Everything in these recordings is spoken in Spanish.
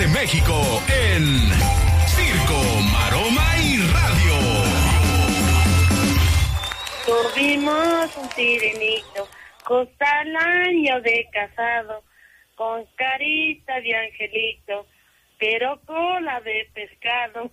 México en Circo, Maroma y Radio. Tuvimos un sirenito, costa el año de casado, con carita de angelito, pero cola de pescado.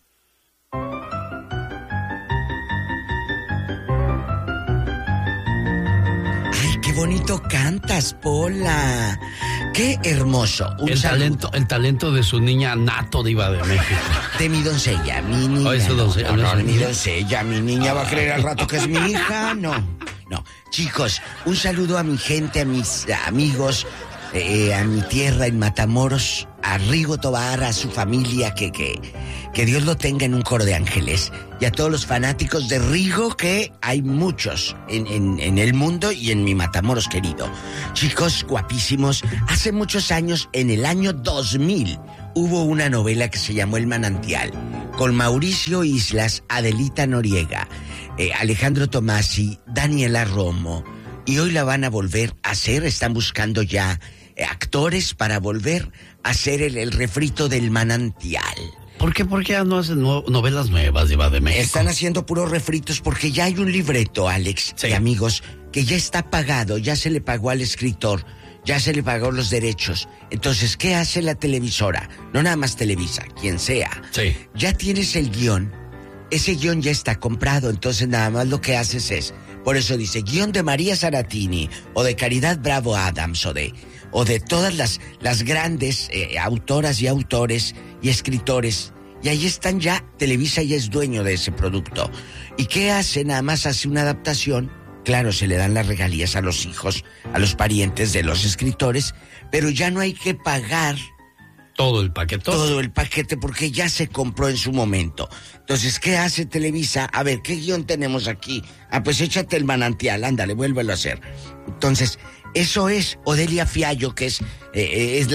Ay, qué bonito cantas, Pola. Qué hermoso. El talento de su niña nato diva de México. De mi doncella, mi niña. Oh, ¿es su doncella? No, de mi doncella. Mi niña va a creer al rato que es mi hija. No. Chicos, un saludo a mi gente, a mis amigos, a mi tierra en Matamoros, a Rigo Tobar, a su familia, que Dios lo tenga en un coro de ángeles. Y a todos los fanáticos de Rigo, que hay muchos en el mundo y en mi Matamoros querido. Chicos guapísimos, hace muchos años, en el año 2000, hubo una novela que se llamó El Manantial, con Mauricio Islas, Adelita Noriega, Alejandro Tomasi, Daniela Romo, y hoy la van a volver a hacer. Están buscando ya actores para volver a hacer el refrito del Manantial. ¿Por qué ya no hacen novelas nuevas, diva de México? Están haciendo puros refritos porque ya hay un libreto, Alex, sí, y amigos, que ya está pagado, ya se le pagó al escritor, ya se le pagó los derechos. Entonces, ¿qué hace la televisora? No nada más Televisa, quien sea. Sí. Ya tienes el guión, ese guión ya está comprado, entonces nada más lo que haces es, por eso dice, guión de María Saratini, o de Caridad Bravo Adams, o de todas las grandes autoras y autores y escritores. Y ahí están ya, Televisa ya es dueño de ese producto. ¿Y qué hace? Nada más hace una adaptación. Claro, se le dan las regalías a los hijos, a los parientes de los escritores, pero ya no hay que pagar todo el paquete. Todo el paquete porque ya se compró en su momento. Entonces, ¿qué hace Televisa? A ver, ¿qué guión tenemos aquí? Ah, pues échate El Manantial, ándale, vuélvelo a hacer. Entonces, eso es Odelia Fiallo, que es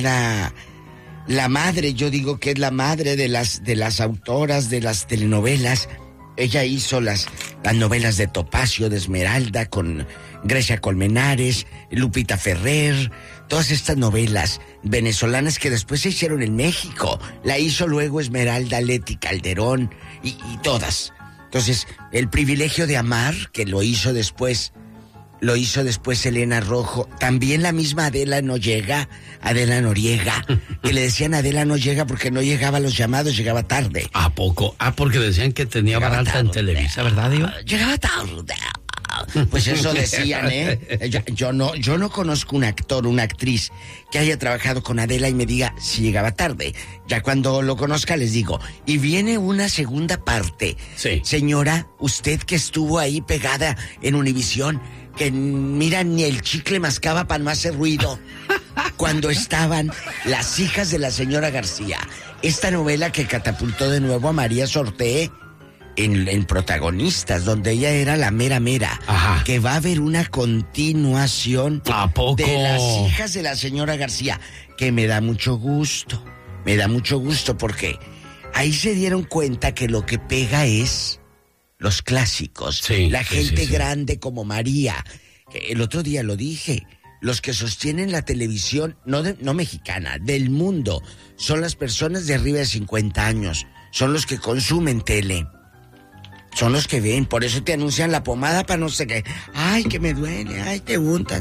la madre, yo digo que es la madre de las autoras de las telenovelas. Ella hizo las novelas de Topacio, de Esmeralda, con Grecia Colmenares, Lupita Ferrer, todas estas novelas venezolanas que después se hicieron en México. La hizo luego Esmeralda, Leti Calderón y todas. Entonces, El Privilegio de Amar, que lo hizo después Elena Rojo. También la misma Adela Noriega, que le decían Adela no llega porque no llegaba a los llamados, llegaba tarde. ¿A poco? Porque decían que tenía vara alta en Televisa, ¿verdad, diva? Llegaba tarde. Pues eso decían, Yo no conozco un actor, una actriz que haya trabajado con Adela y me diga si llegaba tarde. Ya cuando lo conozca les digo. Y viene una segunda parte. Sí. Señora, usted que estuvo ahí pegada en Univisión, que mira, ni el chicle mascaba para no hacer ruido. Cuando estaban Las hijas de la señora García. Esta novela que catapultó de nuevo a María Sorté en protagonistas, donde ella era la mera mera. Ajá. Que va a haber una continuación. ¿A poco? De Las hijas de la señora García, que me da mucho gusto porque ahí se dieron cuenta que lo que pega es los clásicos, sí, la gente sí. grande como María, que el otro día lo dije, los que sostienen la televisión, no mexicana, del mundo, son las personas de arriba de 50 años, son los que consumen tele, son los que ven, por eso te anuncian la pomada para no sé qué, ay, que me duele, ay, te untan,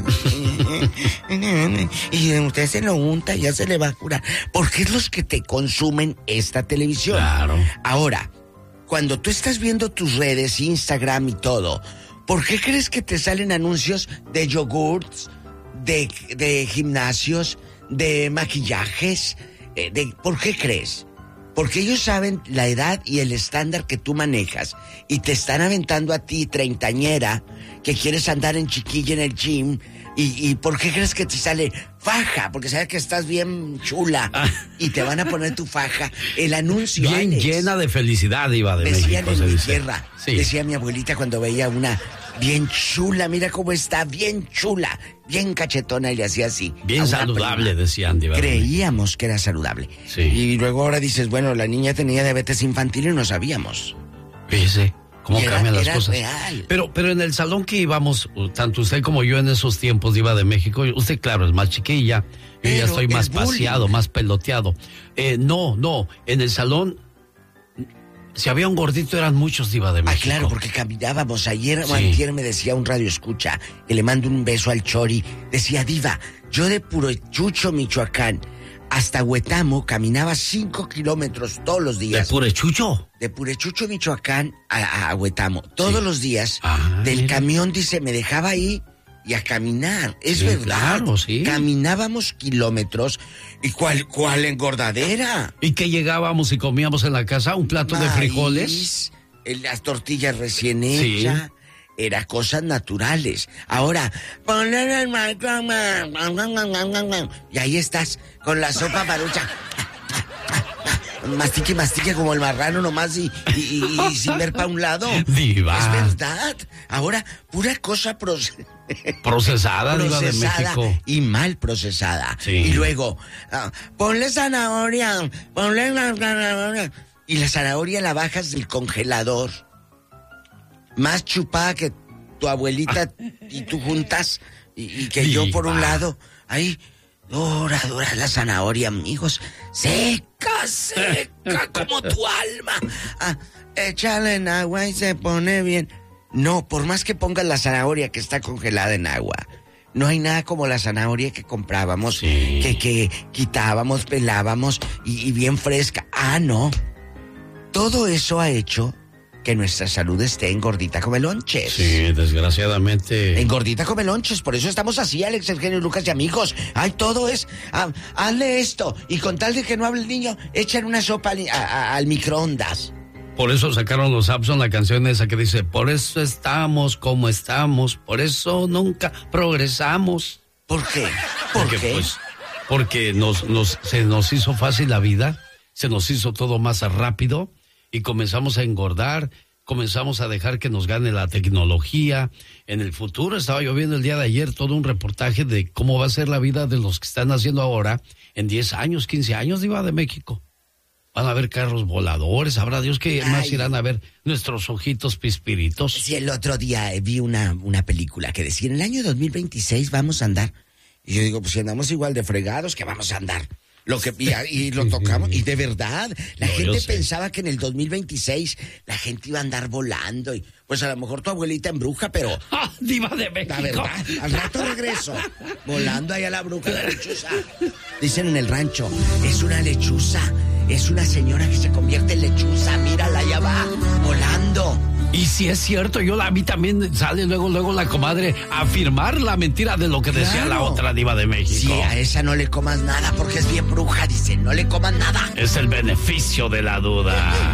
y usted se lo unta, ya se le va a curar, porque es los que te consumen esta televisión. Claro. Ahora, cuando tú estás viendo tus redes, Instagram y todo, ¿por qué crees que te salen anuncios de yogurts, de gimnasios, de maquillajes? ¿Por qué crees? Porque ellos saben la edad y el estándar que tú manejas y te están aventando a ti, treintañera, que quieres andar en chiquilla en el gym. ¿Y por qué crees que te sale faja? Porque sabes que estás bien chula y te van a poner tu faja. El anuncio, bien Alex, llena de felicidad, diva de decían México. en mi tierra, sí. Decía mi abuelita cuando veía una bien chula, mira cómo está, bien chula, bien cachetona, y le hacía así. Bien saludable, prima, decían, diva. Creíamos que era saludable. Sí. Y luego ahora dices, bueno, la niña tenía diabetes infantil y no sabíamos. Fíjese. cómo cambian las cosas. Real. Pero en el salón que íbamos, tanto usted como yo en esos tiempos, Diva de México, usted claro es más chiquilla, yo ya estoy más paseado, más peloteado. No, en el salón, si había un gordito eran muchos, Diva de México. Claro, porque caminábamos. Ayer o antier me decía un radio escucha, que le mando un beso al Chori, decía, Diva, yo de Purechucho, Michoacán, hasta Huetamo caminaba 5 kilómetros todos los días. ¿De Purechucho? De Purechucho, Michoacán a Huetamo. Todos los días. Del mira. camión, dice, me dejaba ahí y a caminar. Es Sí, verdad. claro, sí. Caminábamos kilómetros. ¿Y cuál engordadera? ¿Y que llegábamos y comíamos en la casa? ¿Un plato de frijoles? Las tortillas recién hechas. Era cosas naturales. Ahora, ponle el y ahí estás con la sopa marucha. Mastique como el marrano nomás y sin ver para un lado. Diva. Es verdad. Ahora, pura cosa Procesada, Diva de México. Y mal procesada. Sí. Y luego, ponle zanahoria, ponle la zanahoria. Y la zanahoria la bajas del congelador. Más chupada que tu abuelita y tú juntas y que yo por un lado. Ahí, dura la zanahoria, amigos. Seca como tu alma. Échale en agua y se pone bien. No, por más que pongas la zanahoria que está congelada en agua, no hay nada como la zanahoria que comprábamos, que quitábamos, pelábamos y bien fresca. No. Todo eso ha hecho que nuestra salud esté engordita como lonches. Sí, desgraciadamente. Engordita como lonches, por eso estamos así, Alex, Eugenio, Lucas y amigos. Todo es, hazle esto, y con tal de que no hable el niño, echan una sopa al microondas. Por eso sacaron los Abson la canción esa que dice, por eso estamos como estamos, por eso nunca progresamos. ¿Por qué? Porque se nos hizo fácil la vida, se nos hizo todo más rápido, y comenzamos a engordar, comenzamos a dejar que nos gane la tecnología. En el futuro, estaba yo viendo el día de ayer todo un reportaje de cómo va a ser la vida de los que están haciendo ahora en 10 años, 15 años, Diva de México. Van a haber carros voladores, habrá Dios que más irán a ver nuestros ojitos pispiritos. Sí, el otro día vi una película que decía, en el año 2026 vamos a andar. Y yo digo, pues si andamos igual de fregados, que vamos a andar. Y lo tocamos, y de verdad, la gente pensaba que en el 2026 la gente iba a andar volando, y pues a lo mejor tu abuelita embruja, pero... Diva de México. La verdad, al rato regreso, volando ahí a la bruja, la lechuza. Dicen en el rancho, es una lechuza, es una señora que se convierte en lechuza, mírala, allá va, volando. Y si es cierto, a mí también sale luego la comadre a afirmar la mentira de lo que decía la otra Diva de México. Sí, a esa no le comas nada porque es bien bruja, dice, no le comas nada. Es el beneficio de la duda.